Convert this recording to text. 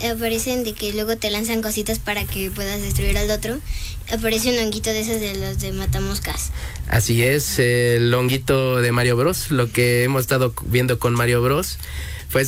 aparecen de que luego te lanzan cositas para que puedas destruir al otro. Aparece un honguito de esos de los de matamoscas. Así es, el honguito de Mario Bros, lo que hemos estado viendo con Mario Bros.